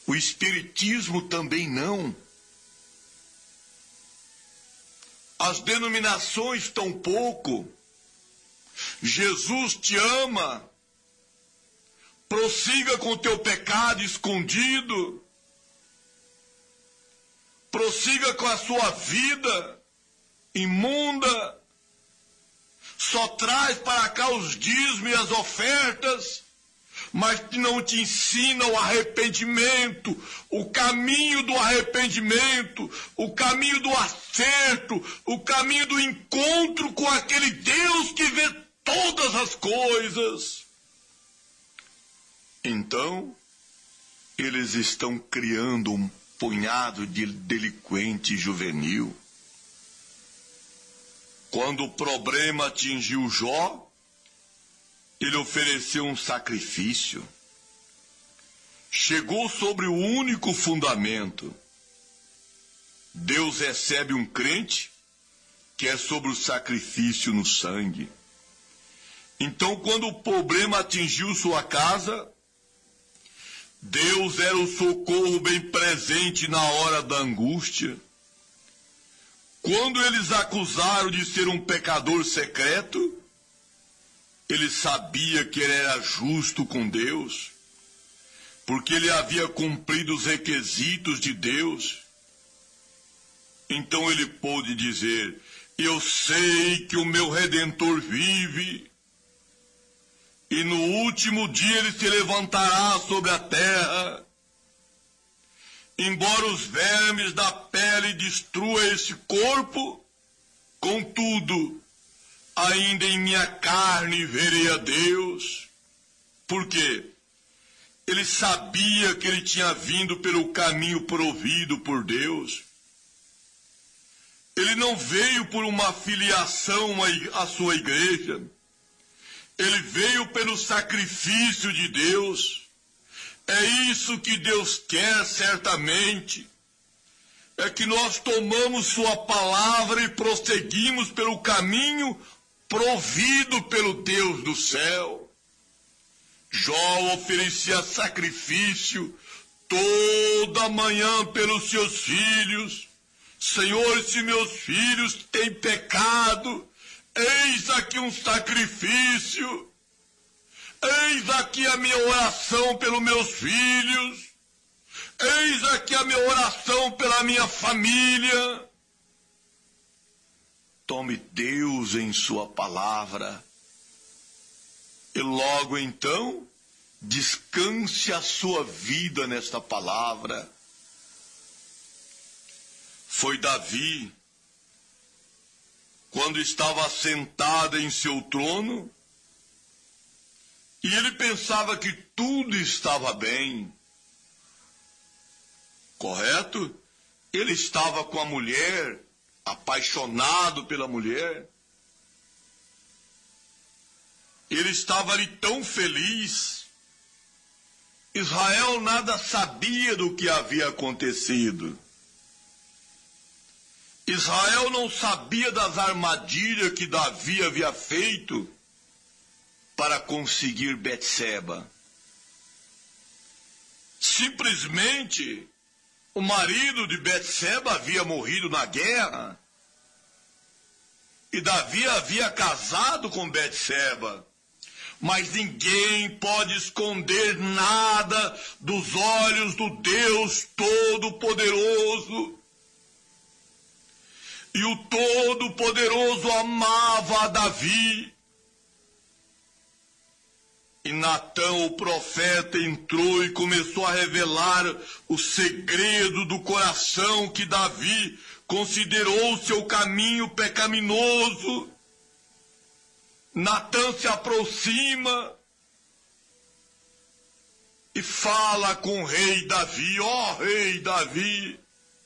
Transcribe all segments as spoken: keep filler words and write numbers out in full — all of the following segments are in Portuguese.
O espiritismo também não. As denominações tampouco. Jesus te ama. Prossiga com teu pecado escondido. Prossiga com a sua vida imunda. Só traz para cá os dízimos e as ofertas, mas não te ensina o arrependimento, o caminho do arrependimento, o caminho do acerto, o caminho do encontro com aquele Deus que vê todas as coisas. Então, eles estão criando um punhado de delinquente juvenil. Quando o problema atingiu Jó, ele ofereceu um sacrifício. Chegou sobre o único fundamento. Deus recebe um crente que é sobre o sacrifício no sangue. Então, quando o problema atingiu sua casa, Deus era o socorro bem presente na hora da angústia. Quando eles acusaram de ser um pecador secreto, ele sabia que ele era justo com Deus, porque ele havia cumprido os requisitos de Deus. Então ele pôde dizer: eu sei que o meu Redentor vive, e no último dia ele se levantará sobre a terra. Embora os vermes da pele destruam esse corpo, contudo, ainda em minha carne verei a Deus. Por quê? Ele sabia que ele tinha vindo pelo caminho provido por Deus. Ele não veio por uma filiação à sua igreja. Ele veio pelo sacrifício de Deus. É isso que Deus quer, certamente. É que nós tomamos sua palavra e prosseguimos pelo caminho provido pelo Deus do céu. Jó oferecia sacrifício toda manhã pelos seus filhos. Senhor, se meus filhos têm pecado, eis aqui um sacrifício. Eis aqui a minha oração pelos meus filhos. Eis aqui a minha oração pela minha família. Tome Deus em sua palavra. E logo então, descanse a sua vida nesta palavra. Foi Davi, quando estava sentado em seu trono, e ele pensava que tudo estava bem. Correto? Ele estava com a mulher, apaixonado pela mulher. Ele estava ali tão feliz. Israel nada sabia do que havia acontecido. Israel não sabia das armadilhas que Davi havia feito para conseguir Betseba. Simplesmente, o marido de Betseba havia morrido na guerra, e Davi havia casado com Betseba. Mas ninguém pode esconder nada dos olhos do Deus Todo-Poderoso. E o Todo-Poderoso amava a Davi. E Natão, o profeta, entrou e começou a revelar o segredo do coração que Davi considerou seu caminho pecaminoso. Natã se aproxima e fala com o rei Davi: ó rei Davi,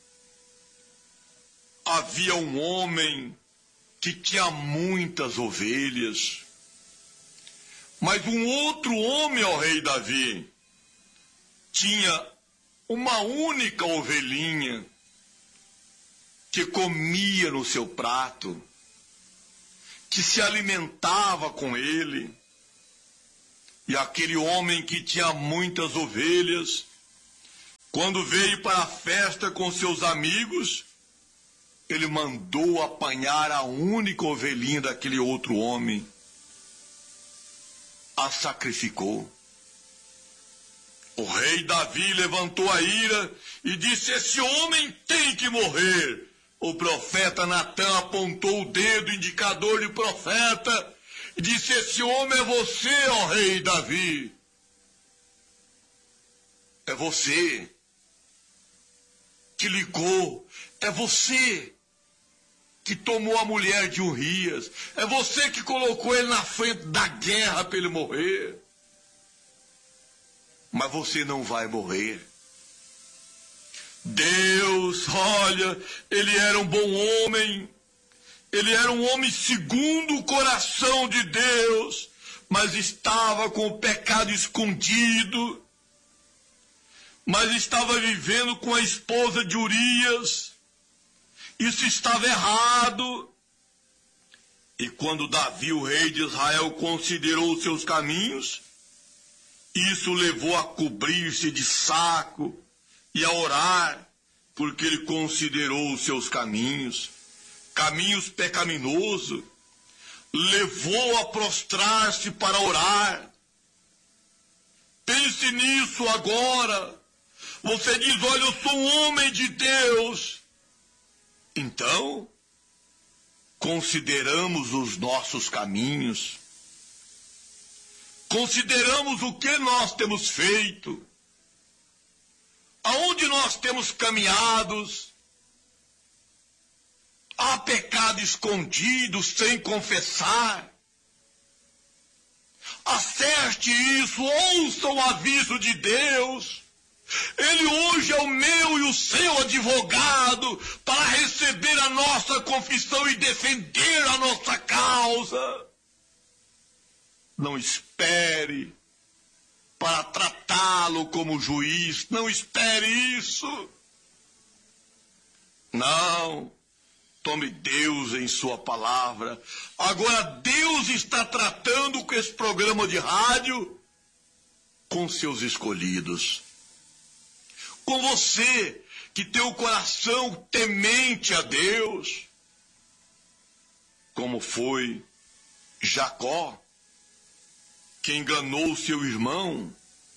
havia um homem que tinha muitas ovelhas, mas um outro homem, ó rei Davi, tinha uma única ovelhinha que comia no seu prato, que se alimentava com ele. E aquele homem que tinha muitas ovelhas, Quando veio para a festa com seus amigos, ele mandou apanhar a única ovelhinha daquele outro homem. A sacrificou. O rei Davi levantou a ira e disse: esse homem tem que morrer. O profeta Natã apontou o dedo indicador de profeta e disse: esse homem é você, ó rei Davi. É você que ligou, é você que tomou a mulher de Urias, é você que colocou ele na frente da guerra para ele morrer. Mas você não vai morrer. Deus, olha, ele era um bom homem, ele era um homem segundo o coração de Deus, mas estava com o pecado escondido, mas estava vivendo com a esposa de Urias. Isso estava errado. E quando Davi, o rei de Israel, considerou os seus caminhos, isso levou a cobrir-se de saco e a orar, porque ele considerou os seus caminhos, caminhos pecaminosos, levou a prostrar-se para orar. Pense nisso agora. Você diz: olha, eu sou um homem de Deus. Então, consideramos os nossos caminhos, consideramos o que nós temos feito, aonde nós temos caminhados. Há pecado escondido sem confessar. Acerte isso, ouça o aviso de Deus. Ele hoje é o meu e o seu advogado para receber a nossa confissão e defender a nossa causa. Não espere para tratá-lo como juiz. Não espere isso. Não. Tome Deus em sua palavra. Agora Deus está tratando com esse programa de rádio com seus escolhidos. Com você que tem o coração temente a Deus. Como foi Jacó, que enganou seu irmão,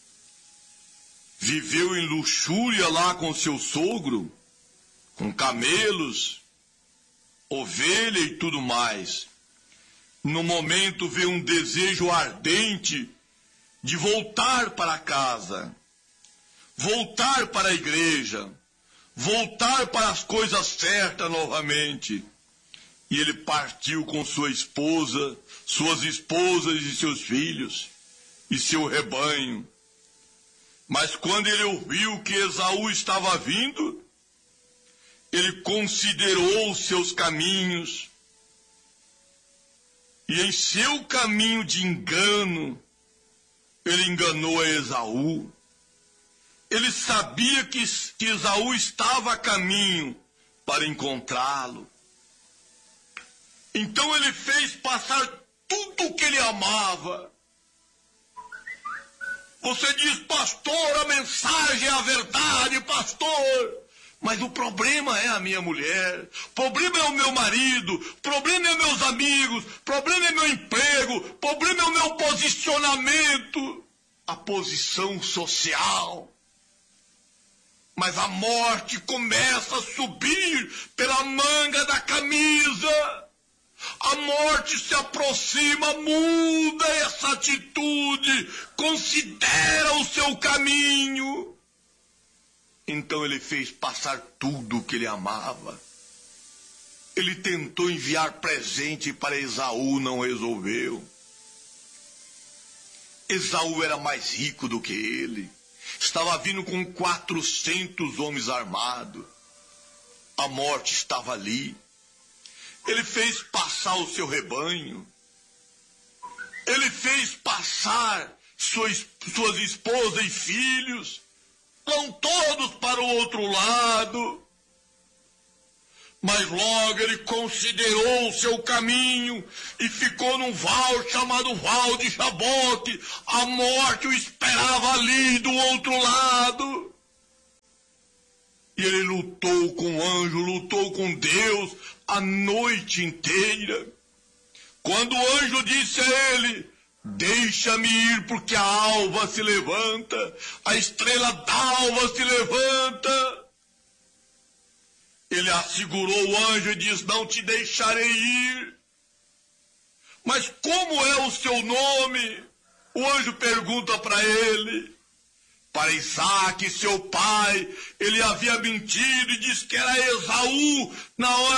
viveu em luxúria lá com seu sogro, com camelos, ovelha e tudo mais. No momento veio um desejo ardente de voltar para casa, voltar para a igreja, voltar para as coisas certas novamente. E ele partiu com sua esposa, suas esposas e seus filhos, e seu rebanho. Mas quando ele ouviu que Esaú estava vindo, ele considerou os seus caminhos, e em seu caminho de engano, ele enganou a Esaú. Ele sabia que, que Esaú estava a caminho para encontrá-lo. Então ele fez passar tudo o que ele amava. Você diz: pastor, a mensagem é a verdade, pastor. Mas o problema é a minha mulher, o problema é o meu marido, o problema é meus amigos, o problema é meu emprego, o problema é o meu posicionamento, a posição social. Mas a morte começa a subir pela manga da camisa. A morte se aproxima, muda essa atitude, considera o seu caminho. Então ele fez passar tudo o que ele amava. Ele tentou enviar presente para Esaú, não resolveu. Esaú era mais rico do que ele. Estava vindo com quatrocentos homens armados. A morte estava ali. Ele fez passar o seu rebanho. Ele fez passar suas, suas esposas e filhos. Vão todos para o outro lado. Mas logo ele considerou o seu caminho e ficou num val chamado Val de Jaboque. A morte o esperava ali do outro lado. lutou com o anjo, lutou com Deus a noite inteira. Quando o anjo disse a ele: deixa-me ir, porque a alva se levanta, a estrela d'alva se levanta. Ele assegurou o anjo e disse: não te deixarei ir. Mas como é o seu nome? O anjo pergunta para ele. Para Isaque, seu pai, ele havia mentido e disse que era Esaú na hora